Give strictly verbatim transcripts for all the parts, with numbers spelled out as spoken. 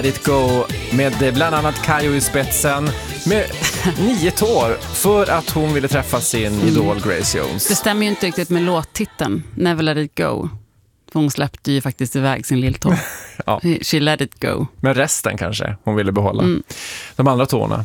Let It Go med bland annat Kayo i spetsen med nio tår för att hon ville träffa sin mm. idol Grace Jones. Det stämmer ju inte riktigt med låttiteln Never Let It Go. För hon släppte ju faktiskt iväg sin lilltå. Ja. She let it go. Men resten kanske hon ville behålla. Mm. De andra tårna.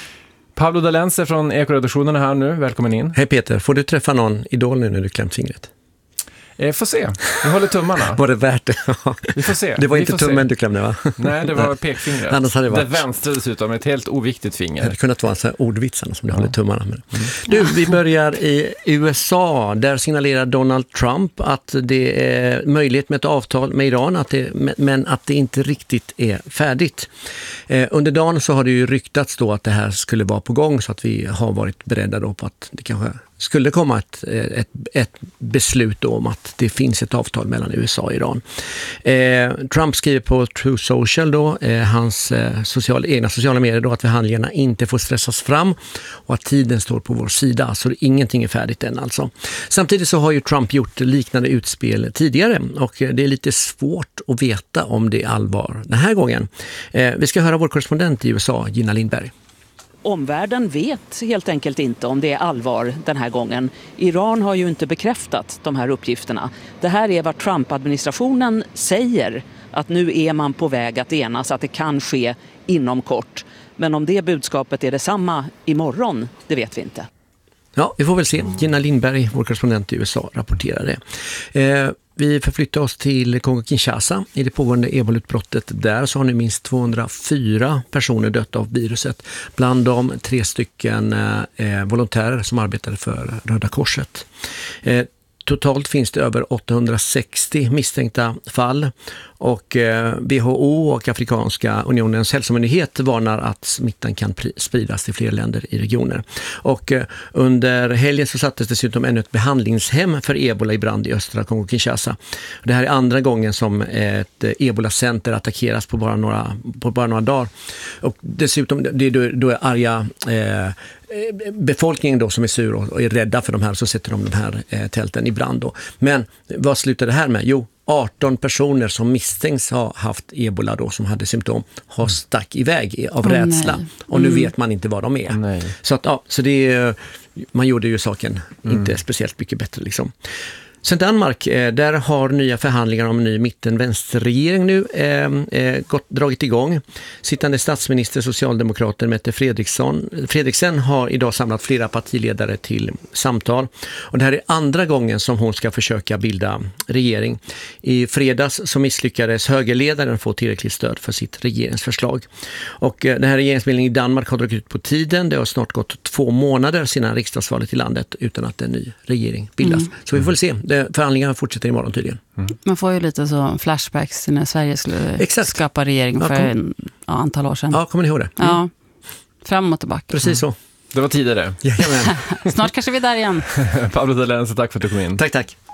Pablo Dalense från Ekoredaktionen är här nu. Välkommen in. Hej Peter, får du träffa någon idol nu när du klämt fingret? Eh, får se. Vi håller tummarna. Var det värt det? Vi får se. Det var Vi inte tummen se. Du klämde, va? Nej, det var pekfingret. Annars hade det varit... Det vänstra dessutom, ett helt oviktigt finger. Det hade kunnat vara en sån här ordvitsarna som du ja. håller tummarna med. Mm. Du, vi börjar i U S A. Där signalerar Donald Trump att det är möjligt med ett avtal med Iran, att det, men att det inte riktigt är färdigt. Eh, under dagen så har det ju ryktats då att det här skulle vara på gång, så att vi har varit beredda då på att det kanske skulle komma ett, ett, ett beslut om att det finns ett avtal mellan U S A och Iran. Eh, Trump skriver på True Social då, eh, hans eh, social, egna sociala medier då, att förhandlingarna inte får stressas fram och att tiden står på vår sida, så ingenting är färdigt än alltså. Samtidigt så har ju Trump gjort liknande utspel tidigare och det är lite svårt att veta om det är allvar den här gången. Eh, vi ska höra vår korrespondent i U S A, Gina Lindberg. Omvärlden vet helt enkelt inte om det är allvar den här gången. Iran har ju inte bekräftat de här uppgifterna. Det här är vad Trump-administrationen säger, att nu är man på väg att enas, att det kan ske inom kort. Men om det budskapet är detsamma imorgon, det vet vi inte. Ja, vi får väl se. Gina Lindberg, vår korrespondent i U S A, rapporterar det. Eh, vi förflyttar oss till Kongo-Kinshasa. I det pågående ebola-utbrottet där så har nu minst tvåhundrafyra personer dött av viruset. Bland dem tre stycken eh, volontärer som arbetade för Röda Korset. Eh, Totalt finns det över åttahundrasextio misstänkta fall och W H O och Afrikanska unionens hälsomyndighet varnar att smittan kan spridas till fler länder i regioner. Och under helgen så sattes dessutom ännu ett behandlingshem för ebola i brand i östra Kongo-Kinshasa. Det här är andra gången som ett ebola-center attackeras på bara några, på bara några dagar. Och dessutom, det är då, då är arga... Eh, befolkningen då som är sur och är rädda för de här, så sätter de de här eh, tälten i brand då. Men vad slutar det här med? Jo, arton personer som misstänks ha haft ebola då, som hade symptom, har stack iväg av oh, rädsla. Nej. Och nu mm. vet man inte vad de är. Nej. Så att ja, så det är, man gjorde ju saken mm. inte speciellt mycket bättre liksom. Sen Danmark, där har nya förhandlingar om en ny mitten-vänsterregering nu eh, gått, dragit igång. Sittande statsminister, socialdemokraten Mette Fredriksson, Fredriksen har idag samlat flera partiledare till samtal. Och det här är andra gången som hon ska försöka bilda regering. I fredags så misslyckades högerledaren få tillräckligt stöd för sitt regeringsförslag. Och eh, den här regeringsbildningen i Danmark har dragit ut på tiden. Det har snart gått två månader sedan riksdagsvalet i landet utan att en ny regering bildas. Mm. Så vi får se. Förhandlingarna fortsätter imorgon tydligen. Mm. Man får ju lite så flashbacks när Sverige skulle Exakt. skapa regering för ja, kom... en ja, antal år sedan. Ja, kommer ni ihåg det? Mm. Ja, fram och tillbaka. Precis så. Det var tidigare. Snart kanske vi är där igen. Pablo Dalense, tack för att du kom in. Tack, tack.